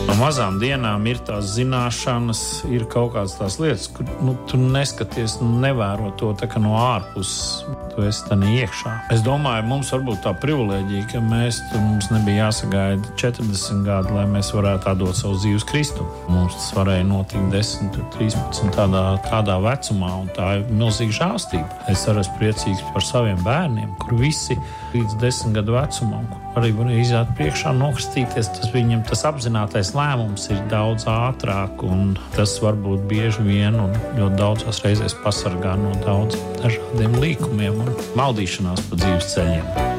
No mazām dienām ir tās zināšanas, ir kaut kādas tās lietas, kur tu neskaties, nevēro to tā kā no ārpuses. Tu esi tādā iekšā. Es domāju, mums varbūt tā privilēģija, ka mums nebija jāsagaida 40 gadi, lai mēs varētu atdot savu dzīvi Kristu. Mums tas varēja notikt 10, 13 tādā vecumā, un tā ir milzīga žēlstība. Es arī esmu priecīgs par saviem bērniem, kur visi līdz 10 gadu vecumam, kur arī varēja iziet priekšā, nokristīties. Viņam tas apzinātais lēmums ir daudz ātrāk, un tas varbūt bieži vien un ļoti daudzās reizēs pasargā no daudz dažādiem līkumiem un maldīšanās pa dzīves ceļiem.